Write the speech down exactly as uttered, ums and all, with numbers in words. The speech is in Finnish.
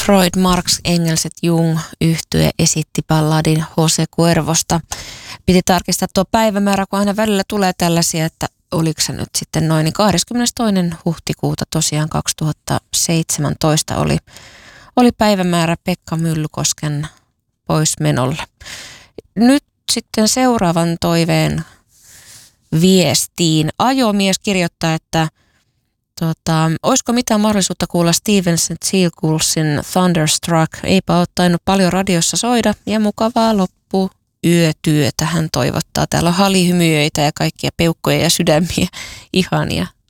Freud, Marx, Engels et Jung yhtye esitti balladin Jose Cuervosta. Piti tarkistaa tuo päivämäärä, kun aina välillä tulee tällaisia, että oliko se nyt sitten noin, niin kahdeskymmenestoinen huhtikuuta tosiaan kaksituhattaseitsemäntoista oli, oli päivämäärä Pekka Myllykosken poismenolle. Nyt sitten seuraavan toiveen viestiin. Ajomies kirjoittaa, että tota, olisiko mitään mahdollisuutta kuulla Stevens Seagullsin Thunderstruck. Eipä ole tainnut paljon radiossa soida ja mukavaa loppu yötyötä hän toivottaa. Täällä on halihymyöitä ja kaikkia peukkoja ja sydämiä. Ihania.